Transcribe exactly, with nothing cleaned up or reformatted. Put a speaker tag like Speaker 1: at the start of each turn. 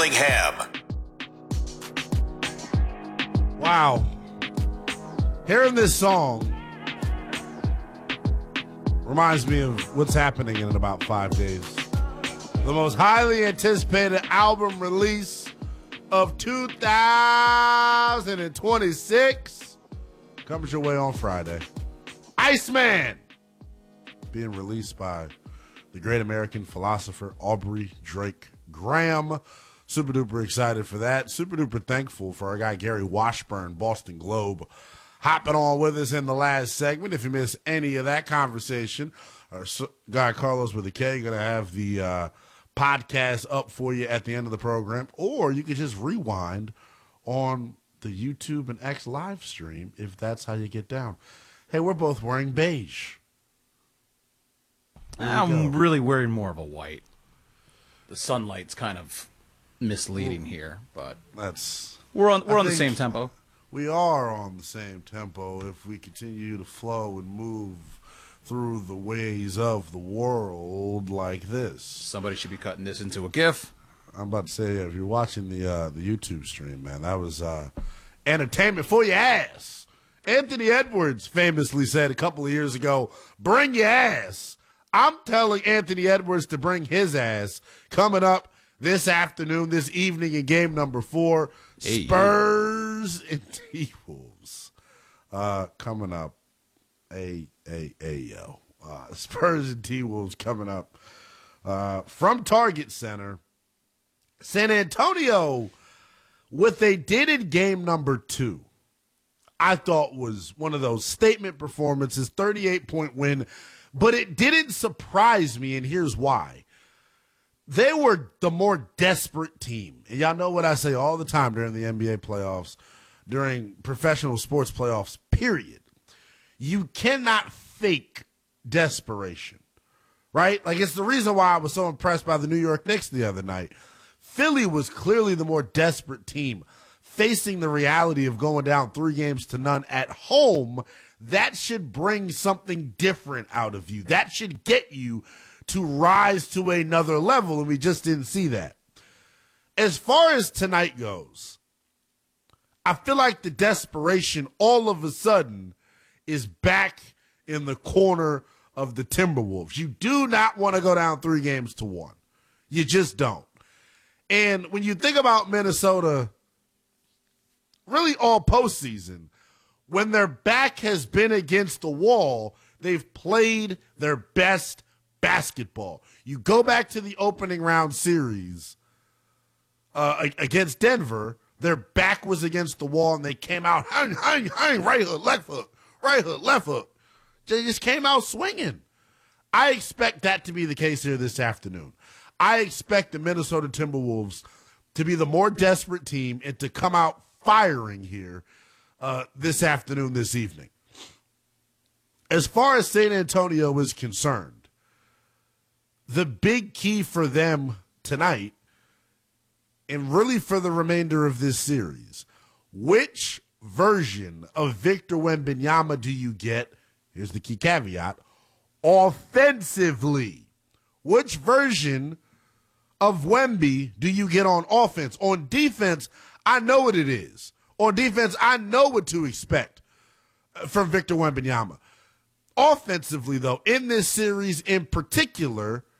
Speaker 1: Ham.
Speaker 2: Wow. Hearing this song reminds me of what's happening in about five days. The most highly anticipated album release of two thousand twenty-six comes your way on Friday. Iceman being released by the great American philosopher Aubrey Drake Graham. Super duper excited for that. Super duper thankful for our guy Gary Washburn, Boston Globe, hopping on with us in the last segment. If you miss any of that conversation, our guy Carlos with a K going to have the uh, podcast up for you at the end of the program, or you can just rewind on the YouTube and X live stream if that's how you get down. Hey, we're both wearing beige.
Speaker 3: I'm really wearing more of a white. The sunlight's kind of misleading here, but
Speaker 2: that's
Speaker 3: we're on we're
Speaker 2: I
Speaker 3: on the
Speaker 2: think
Speaker 3: same tempo.
Speaker 2: We are on the same tempo if we continue to flow and move through the ways of the world like this.
Speaker 3: Somebody should be cutting this into a GIF.
Speaker 2: I'm about to say, if you're watching the uh, the YouTube stream, man, that was uh, entertainment for your ass. Anthony Edwards famously said a couple of years ago, "Bring your ass." I'm telling Anthony Edwards to bring his ass. Coming up this afternoon, this evening in game number four, hey, Spurs yeah. and T-Wolves. Uh, coming up, a a a yo, uh, Spurs and T-Wolves coming up uh, from Target Center. San Antonio, what they did in game number two, I thought was one of those statement performances, thirty-eight point win, but it didn't surprise me, and here's why. They were the more desperate team. And y'all know what I say all the time during the N B A playoffs, during professional sports playoffs, period. You cannot fake desperation, right? Like, it's the reason why I was so impressed by the New York Knicks the other night. Philly was clearly the more desperate team, facing the reality of going down three games to none at home. That should bring something different out of you. That should get you to rise to another level, and we just didn't see that. As far as tonight goes, I feel like the desperation all of a sudden is back in the corner of the Timberwolves. You do not want to go down three games to one. You just don't. And when you think about Minnesota, really all postseason, when their back has been against the wall, they've played their best basketball. You go back to the opening round series uh, against Denver, their back was against the wall, and they came out, hang, hang, hang, right hook, left hook, right hook, left hook. They just came out swinging. I expect that to be the case here this afternoon. I expect the Minnesota Timberwolves to be the more desperate team and to come out firing here uh, this afternoon, this evening. As far as San Antonio is concerned, the big key for them tonight, and really for the remainder of this series, which version of Victor Wembanyama do you get? Here's the key caveat. Offensively, which version of Wemby do you get on offense? On defense, I know what it is. On defense, I know what to expect from Victor Wembanyama. Offensively, though, in this series in particular,